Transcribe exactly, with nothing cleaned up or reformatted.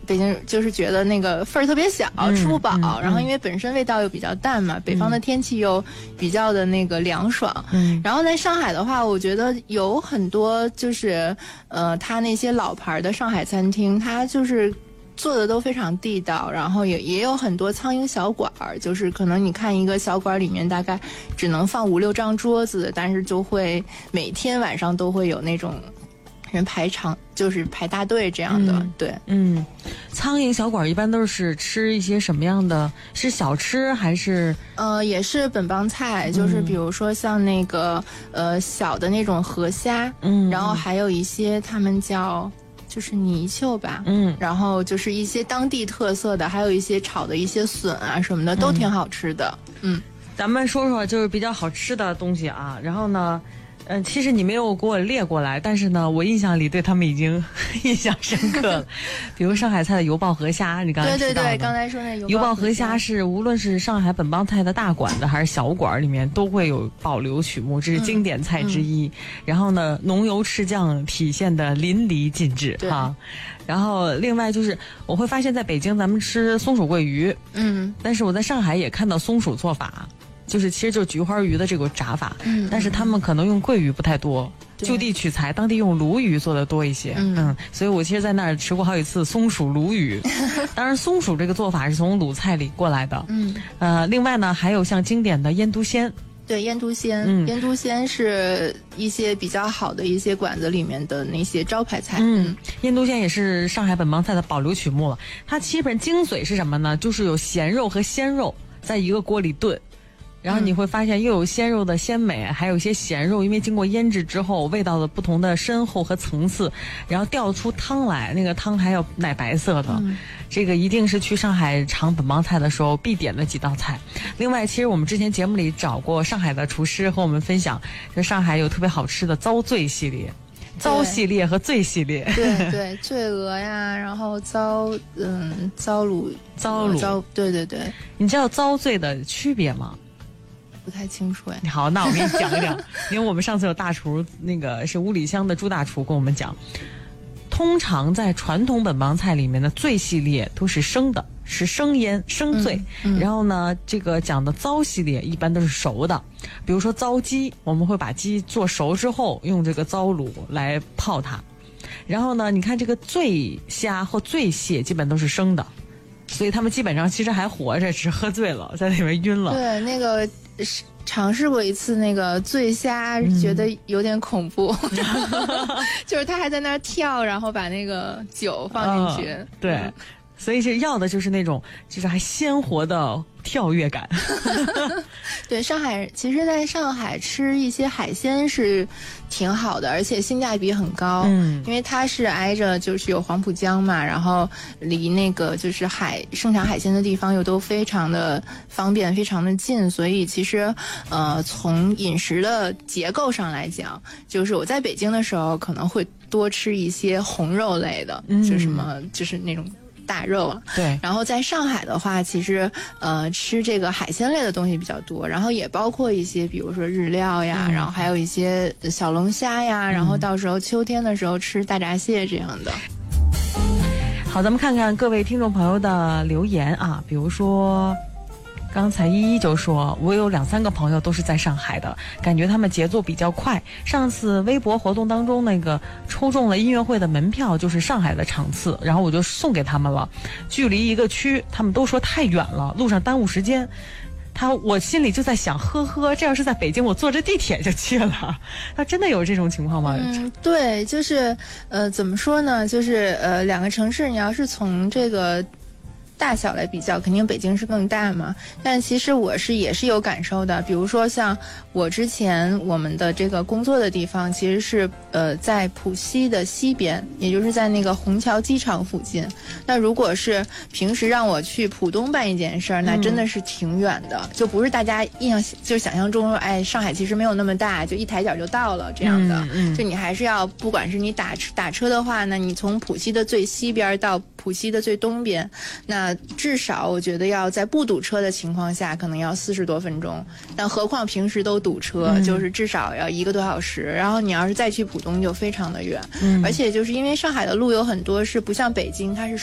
北京就是觉得那个份儿特别小， 嗯吃不饱、 嗯、 然后因为本身味道又比较淡嘛、嗯、北方的天气又比较的那个凉爽、嗯、然后在上海的话我觉得有很多就是呃它那些老牌的上海餐厅，它就是做的都非常地道，然后也也有很多苍蝇小馆儿，就是可能你看一个小馆里面大概只能放五六张桌子，但是就会每天晚上都会有那种人排长，就是排大队这样的、嗯、对。 嗯，苍蝇小馆一般都是吃一些什么样的？是小吃还是呃也是本帮菜，就是比如说像那个、嗯、呃小的那种河虾，嗯，然后还有一些他们叫就是泥鳅吧，嗯，然后就是一些当地特色的，还有一些炒的一些笋啊什么的，都挺好吃的。嗯， 咱们说说就是比较好吃的东西啊。然后呢，嗯、呃，其实你没有给我列过来，但是呢，我印象里对他们已经印象深刻了。比如上海菜的油爆河虾，你刚才对对对，刚才说那油爆河虾是无论是上海本帮菜的大馆子还是小馆里面都会有保留曲目，这是经典菜之一。嗯嗯、然后呢，浓油赤酱体现的淋漓尽致哈。然后另外就是我会发现在北京咱们吃松鼠桂鱼，嗯，但是我在上海也看到松鼠做法。就是其实就是菊花鱼的这个炸法，嗯，但是他们可能用桂鱼不太多，就地取材，当地用鲈鱼做的多一些，嗯, 嗯，所以我其实在那儿吃过好几次松鼠鲈鱼。当然，松鼠这个做法是从鲁菜里过来的，嗯，呃，另外呢还有像经典的腌笃鲜。 对，腌笃鲜，嗯，腌笃鲜是一些比较好的一些馆子里面的那些招牌菜。 嗯，腌笃鲜也是上海本帮菜的保留曲目了。它基本精髓是什么呢？就是有咸肉和鲜肉在一个锅里炖。然后你会发现又有鲜肉的鲜美，还有一些咸肉，因为经过腌制之后，味道的不同的深厚和层次，然后调出汤来，那个汤还有奶白色的，嗯、这个一定是去上海尝本帮菜的时候必点的几道菜。另外，其实我们之前节目里找过上海的厨师和我们分享，就上海有特别好吃的糟醉系列。糟系列和醉系列， 对对，醉鹅呀，然后糟，嗯，糟卤， 糟卤， 糟，对对对。 你知道糟醉的区别吗？ 不太清楚哎。 好，那我给你讲一讲，因为我们上次有大厨，那个是五里香的朱大厨跟我们讲，通常在传统本帮菜里面的醉系列都是生的，是生腌生醉、嗯嗯、然后呢这个讲的糟系列一般都是熟的，比如说糟鸡，我们会把鸡做熟之后用这个糟卤来泡它，然后呢你看这个醉虾或醉蟹基本都是生的，所以他们基本上其实还活着，只喝醉了在里面晕了。 对，那个尝试过一次那个醉虾，觉得有点恐怖、嗯、就是他还在那儿跳，然后把那个酒放进去、 呃、对、嗯，所以是要的就是那种就是还鲜活的跳跃感。 对，上海其实在上海吃一些海鲜是挺好的，而且性价比很高，嗯，因为它是挨着就是有黄浦江嘛，然后离那个就是海盛产海鲜的地方又都非常的方便，非常的近，所以其实呃从饮食的结构上来讲，就是我在北京的时候可能会多吃一些红肉类的，嗯，就什么就是那种大肉了， 对。 然后在上海的话，其实呃吃这个海鲜类的东西比较多，然后也包括一些比如说日料呀、嗯，然后还有一些小龙虾呀、嗯，然后到时候秋天的时候吃大闸蟹这样的。 好，咱们看看各位听众朋友的留言啊，比如说刚才依依就说，我有两三个朋友都是在上海的，感觉他们节奏比较快。上次微博活动当中那个抽中了音乐会的门票，就是上海的场次，然后我就送给他们了。距离一个区，他们都说太远了，路上耽误时间。他我心里就在想，呵呵，这要是在北京，我坐着地铁就去了。他真的有这种情况吗？ 嗯，对，就是呃，怎么说呢？就是呃，两个城市，你要是从这个大小来比较，肯定北京是更大嘛，但其实我是也是有感受的。比如说像我之前我们的这个工作的地方其实是呃在浦西的西边，也就是在那个虹桥机场附近。那如果是平时让我去浦东办一件事儿，那真的是挺远的、嗯、就不是大家印象就想象中说，哎，上海其实没有那么大，就一抬脚就到了这样的、嗯嗯、就你还是要，不管是你打车打车的话呢，你从浦西的最西边到浦西的最东边，那至少我觉得要在不堵车的情况下可能要四十多分钟，但何况平时都堵车、嗯、就是至少要一个多小时，然后你要是再去浦东就非常的远、嗯、而且就是因为上海的路有很多是不像北京，它是